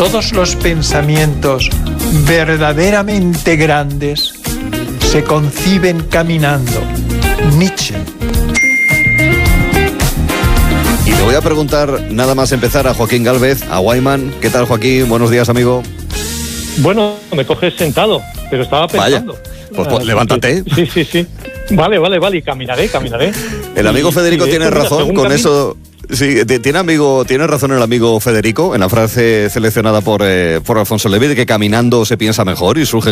todos los pensamientos verdaderamente grandes se conciben caminando. Nietzsche. Y le voy a preguntar, nada más empezar, a Joaquín Gálvez, a Wyman. ¿Qué tal, Joaquín? Buenos días, amigo. Bueno, me coges sentado, pero estaba pensando. Vaya, pues levántate. Sí. Vale, y caminaré. El amigo Federico tiene razón con eso. Sí, tiene razón el amigo Federico en la frase seleccionada por Alfonso Levy de que caminando se piensa mejor y surge